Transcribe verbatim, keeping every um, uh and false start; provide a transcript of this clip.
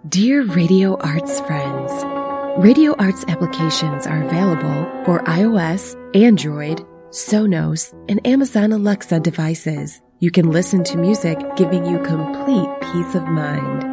Dear Radio Arts friends, Radio Arts applications are available for iOS, Android, Sonos, and Amazon Alexa devices. You can listen to music giving you complete peace of mind.